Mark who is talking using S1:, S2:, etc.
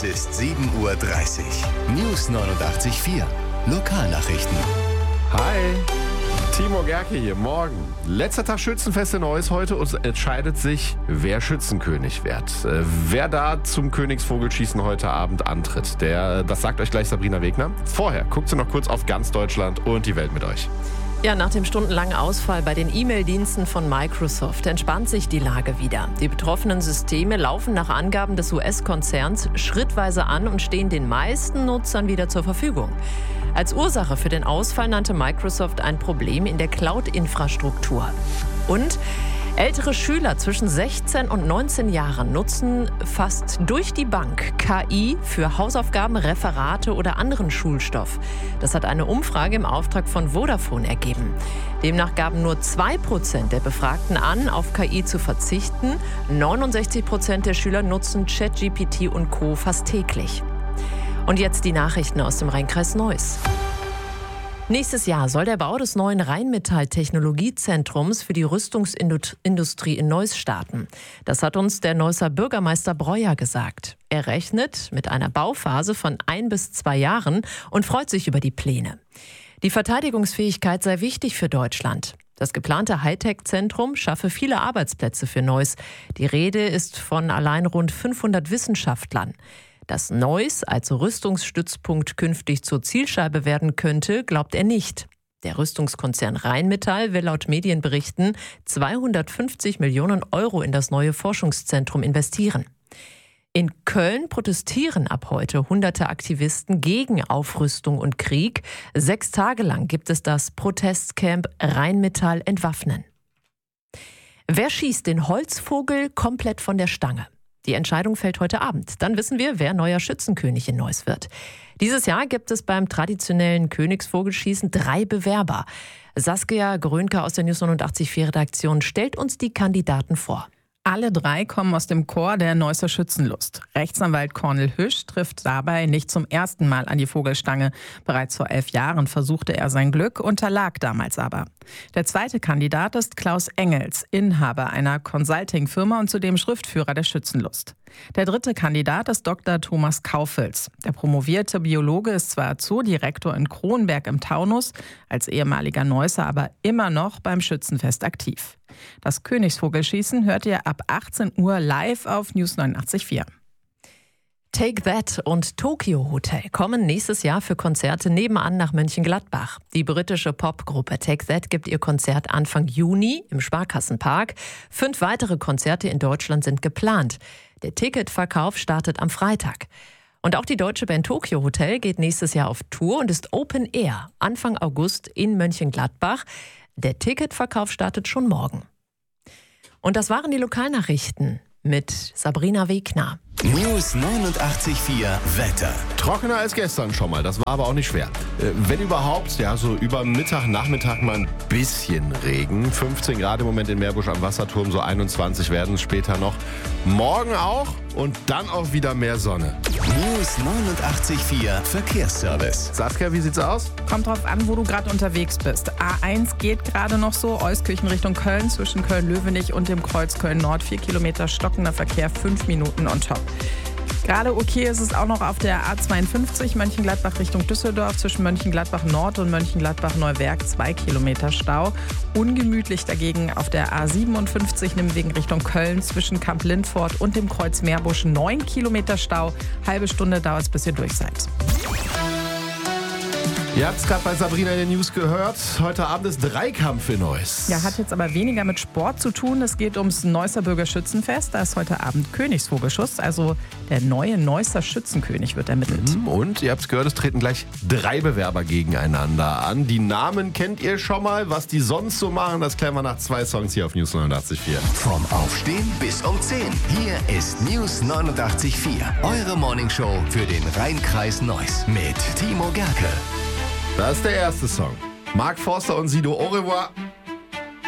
S1: ist 7:30 Uhr. News 89.4. Lokalnachrichten.
S2: Hi, Timo Gerke hier. Morgen. Letzter Tag Schützenfest in Neuss heute und es entscheidet sich, wer Schützenkönig wird. Wer da zum Königsvogelschießen heute Abend antritt, das sagt euch gleich Sabrina Wegner. Vorher guckt sie noch kurz auf ganz Deutschland und die Welt mit euch.
S3: Ja, nach dem stundenlangen Ausfall bei den E-Mail-Diensten von Microsoft entspannt sich die Lage wieder. Die betroffenen Systeme laufen nach Angaben des US-Konzerns schrittweise an und stehen den meisten Nutzern wieder zur Verfügung. Als Ursache für den Ausfall nannte Microsoft ein Problem in der Cloud-Infrastruktur. Und ältere Schüler zwischen 16 und 19 Jahren nutzen fast durch die Bank KI für Hausaufgaben, Referate oder anderen Schulstoff. Das hat eine Umfrage im Auftrag von Vodafone ergeben. Demnach gaben nur 2% der Befragten an, auf KI zu verzichten. 69% der Schüler nutzen ChatGPT und Co. fast täglich. Und jetzt die Nachrichten aus dem Rheinkreis Neuss. Nächstes Jahr soll der Bau des neuen Rheinmetall-Technologiezentrums für die Rüstungsindustrie in Neuss starten. Das hat uns der Neusser Bürgermeister Breuer gesagt. Er rechnet mit einer Bauphase von 1 bis 2 Jahren und freut sich über die Pläne. Die Verteidigungsfähigkeit sei wichtig für Deutschland. Das geplante Hightech-Zentrum schaffe viele Arbeitsplätze für Neuss. Die Rede ist von allein rund 500 Wissenschaftlern. Dass Neuss als Rüstungsstützpunkt künftig zur Zielscheibe werden könnte, glaubt er nicht. Der Rüstungskonzern Rheinmetall will laut Medienberichten 250 Millionen Euro in das neue Forschungszentrum investieren. In Köln protestieren ab heute hunderte Aktivisten gegen Aufrüstung und Krieg. 6 Tage lang gibt es das Protestcamp Rheinmetall entwaffnen. Wer schießt den Holzvogel komplett von der Stange? Die Entscheidung fällt heute Abend. Dann wissen wir, wer neuer Schützenkönig in Neuss wird. Dieses Jahr gibt es beim traditionellen Königsvogelschießen 3 Bewerber. Saskia Grönke aus der News 89.4 Redaktion stellt uns die Kandidaten vor.
S4: Alle 3 kommen aus dem Chor der Neusser Schützenlust. Rechtsanwalt Cornel Hüsch trifft dabei nicht zum ersten Mal an die Vogelstange. Bereits vor 11 Jahren versuchte er sein Glück, unterlag damals aber. Der zweite Kandidat ist Klaus Engels, Inhaber einer Consulting-Firma und zudem Schriftführer der Schützenlust. Der dritte Kandidat ist Dr. Thomas Kaufels. Der promovierte Biologe ist zwar Zoodirektor in Kronberg im Taunus, als ehemaliger Neusser aber immer noch beim Schützenfest aktiv. Das Königsvogelschießen hört ihr ab 18 Uhr live auf News 89.4.
S3: Take That und Tokyo Hotel kommen nächstes Jahr für Konzerte nebenan nach Mönchengladbach. Die britische Popgruppe Take That gibt ihr Konzert Anfang Juni im Sparkassenpark. 5 weitere Konzerte in Deutschland sind geplant. Der Ticketverkauf startet am Freitag. Und auch die deutsche Band Tokyo Hotel geht nächstes Jahr auf Tour und ist Open Air Anfang August in Mönchengladbach. Der Ticketverkauf startet schon morgen. Und das waren die Lokalnachrichten mit Sabrina Wegner.
S1: News 89.4 Wetter.
S2: Trockener als gestern schon mal, das war aber auch nicht schwer. Wenn überhaupt, ja, so über Mittag, Nachmittag mal ein bisschen Regen. 15 Grad im Moment in Meerbusch am Wasserturm, so 21 werden es später noch. Morgen auch und dann auch wieder mehr Sonne.
S1: News 89.4 Verkehrsservice.
S2: Saskia, wie sieht's aus?
S4: Kommt drauf an, wo du gerade unterwegs bist. A1 geht gerade noch so, Euskirchen Richtung Köln, zwischen Köln-Löwenich und dem Kreuz Köln-Nord. 4 Kilometer stockender Verkehr, 5 Minuten on top. Gerade okay ist es auch noch auf der A52 Mönchengladbach Richtung Düsseldorf, zwischen Mönchengladbach Nord und Mönchengladbach Neuwerk 2 Kilometer Stau. Ungemütlich dagegen auf der A57 Nimwegen Richtung Köln, zwischen Kamp Lindfort und dem Kreuz Meerbusch 9 Kilometer Stau. Halbe Stunde dauert es, bis ihr durch seid.
S2: Ihr habt es gerade bei Sabrina in den News gehört. Heute Abend ist Dreikampf in Neuss.
S4: Ja, hat jetzt aber weniger mit Sport zu tun. Es geht ums Neusser Bürgerschützenfest. Da ist heute Abend Königsvogelschuss. Also der neue Neusser Schützenkönig wird ermittelt.
S2: Und ihr habt es gehört, es treten gleich 3 Bewerber gegeneinander an. Die Namen kennt ihr schon mal. Was die sonst so machen, das klären wir nach 2 Songs hier auf News 89.4.
S1: Vom Aufstehen bis um 10. Hier ist News 89.4. Eure Morningshow für den Rheinkreis Neuss mit Timo Gerke.
S2: Das ist der erste Song. Mark Forster und Sido, au revoir.